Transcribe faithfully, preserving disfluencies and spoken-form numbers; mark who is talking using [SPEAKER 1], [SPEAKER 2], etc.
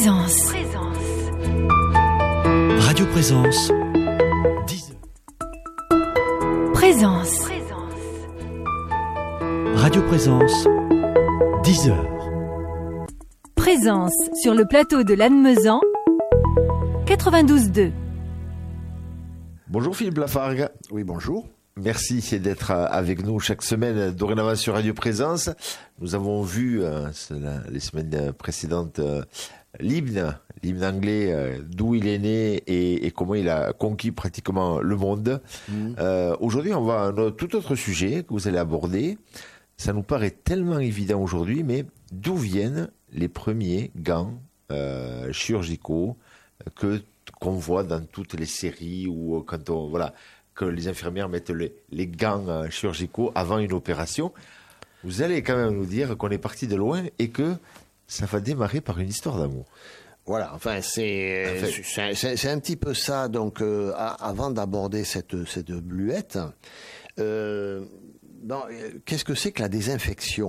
[SPEAKER 1] Présence. Présence.
[SPEAKER 2] Radio Présence. dix heures.
[SPEAKER 1] Présence.
[SPEAKER 2] Présence. Radio Présence. dix heures.
[SPEAKER 1] Présence sur le plateau de Lannemezan. quatre-vingt-douze deux.
[SPEAKER 3] Bonjour Philippe Lafargue.
[SPEAKER 4] Oui, bonjour.
[SPEAKER 3] Merci d'être avec nous chaque semaine dorénavant sur Radio Présence. Nous avons vu euh, les semaines précédentes euh, l'hymne, l'hymne anglais, euh, d'où il est né et, et comment il a conquis pratiquement le monde. Mmh. Euh, aujourd'hui, on va à un tout autre sujet que vous allez aborder. Ça nous paraît tellement évident aujourd'hui, mais d'où viennent les premiers gants euh, chirurgicaux que qu'on voit dans toutes les séries ou quand on voilà. que les infirmières mettent les, les gants chirurgicaux avant une opération. Vous allez quand même nous dire qu'on est parti de loin et que ça va démarrer par une histoire d'amour.
[SPEAKER 4] Voilà, enfin, c'est, en fait, c'est, c'est, c'est un petit peu ça. Donc, euh, à, avant d'aborder cette, cette bluette, euh, bon, qu'est-ce que c'est que la désinfection ?